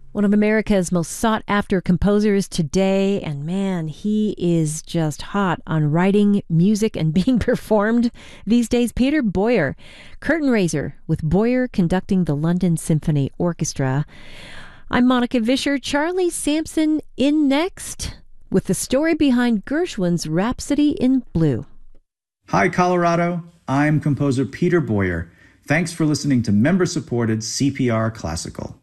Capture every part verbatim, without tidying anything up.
One of America's most sought-after composers today, and man, he is just hot on writing music and being performed these days. Peter Boyer, curtain raiser with Boyer conducting the London Symphony Orchestra. I'm Monica Vischer. Charlie Sampson in next with the story behind Gershwin's Rhapsody in Blue. Hi, Colorado. I'm composer Peter Boyer. Thanks for listening to member-supported C P R Classical.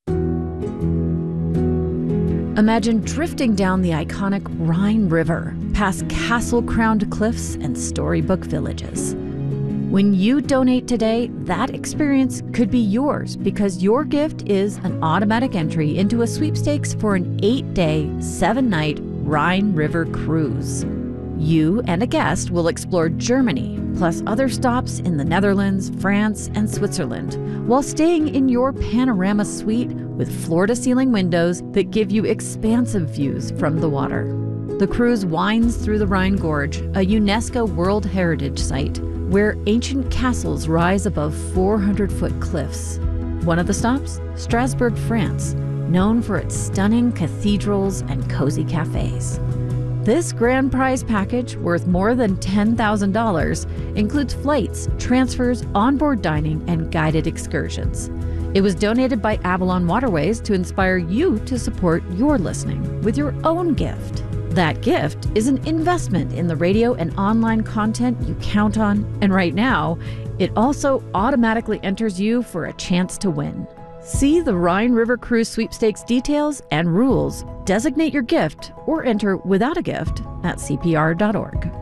Imagine drifting down the iconic Rhine River, past castle-crowned cliffs and storybook villages. When you donate today, that experience could be yours because your gift is an automatic entry into a sweepstakes for an eight-day, seven-night Rhine River cruise. You and a guest will explore Germany, plus other stops in the Netherlands, France, and Switzerland, while staying in your panorama suite with floor-to-ceiling windows that give you expansive views from the water. The cruise winds through the Rhine Gorge, a UNESCO World Heritage Site, where ancient castles rise above four hundred foot cliffs. One of the stops, Strasbourg, France, known for its stunning cathedrals and cozy cafes. This grand prize package, worth more than ten thousand dollars, includes flights, transfers, onboard dining, and guided excursions. It was donated by Avalon Waterways to inspire you to support your listening with your own gift. That gift is an investment in the radio and online content you count on, and right now, it also automatically enters you for a chance to win. See the Rhine River Cruise sweepstakes details and rules, designate your gift, or enter without a gift at C P R dot org.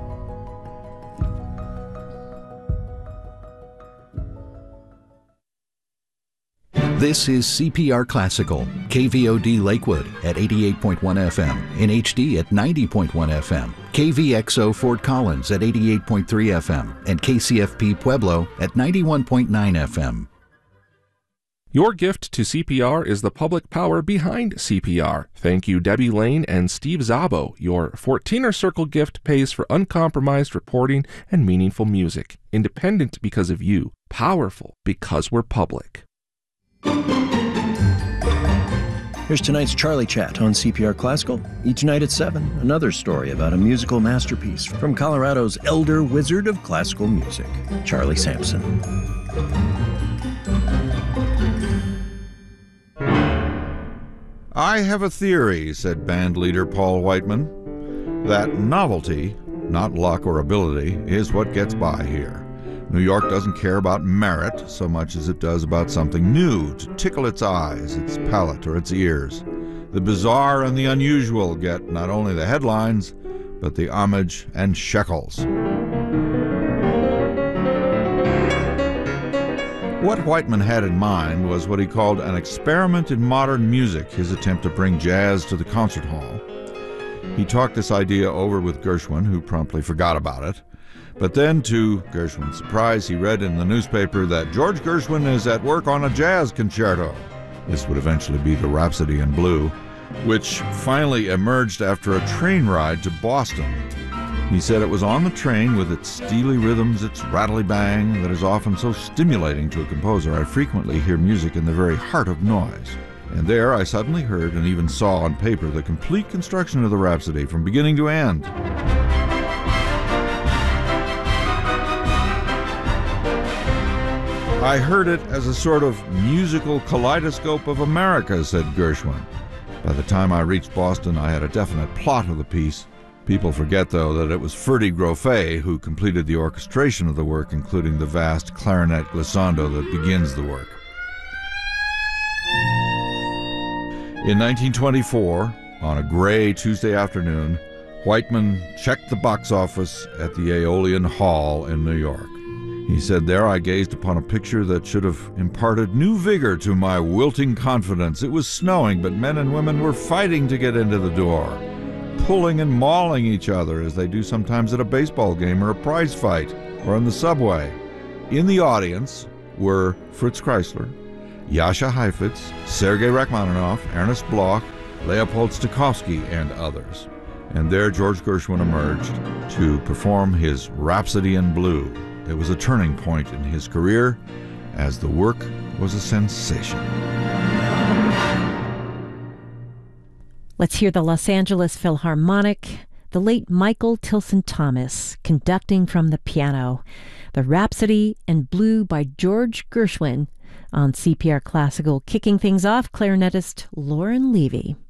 This is C P R Classical, K V O D Lakewood at eighty-eight point one F M, in H D at ninety point one F M, K V X O Fort Collins at eighty-eight point three F M, and K C F P Pueblo at ninety-one point nine F M. Your gift to C P R is the public power behind C P R. Thank you, Debbie Lane and Steve Zabo. Your fourteener Circle gift pays for uncompromised reporting and meaningful music. Independent because of you. Powerful because we're public. Here's tonight's Charlie Chat on C P R Classical. Each night at seven, another story about a musical masterpiece from Colorado's elder wizard of classical music, Charlie Sampson. I have a theory, said band leader Paul Whiteman, that novelty, not luck or ability, is what gets by here. New York doesn't care about merit so much as it does about something new to tickle its eyes, its palate, or its ears. The bizarre and the unusual get not only the headlines, but the homage and shekels. What Whiteman had in mind was what he called an experiment in modern music, his attempt to bring jazz to the concert hall. He talked this idea over with Gershwin, who promptly forgot about it. But then, to Gershwin's surprise, he read in the newspaper that George Gershwin is at work on a jazz concerto. This would eventually be the Rhapsody in Blue, which finally emerged after a train ride to Boston. He said it was on the train with its steely rhythms, its rattly bang, that is often so stimulating to a composer. I frequently hear music in the very heart of noise. And there I suddenly heard and even saw on paper the complete construction of the Rhapsody from beginning to end. I heard it as a sort of musical kaleidoscope of America, said Gershwin. By the time I reached Boston, I had a definite plot of the piece. People forget, though, that it was Ferdy Grofé who completed the orchestration of the work, including the vast clarinet glissando that begins the work. In nineteen twenty-four, on a gray Tuesday afternoon, Whiteman checked the box office at the Aeolian Hall in New York. He said, there I gazed upon a picture that should have imparted new vigor to my wilting confidence. It was snowing, but men and women were fighting to get into the door, pulling and mauling each other as they do sometimes at a baseball game or a prize fight or on the subway. In the audience were Fritz Kreisler, Jascha Heifetz, Sergei Rachmaninoff, Ernest Bloch, Leopold Stokowski, and others. And there George Gershwin emerged to perform his Rhapsody in Blue. It was a turning point in his career, as the work was a sensation. Let's hear the Los Angeles Philharmonic, the late Michael Tilson Thomas, conducting from the piano, the Rhapsody in Blue by George Gershwin on C P R Classical. Kicking things off, clarinetist Lauren Levy.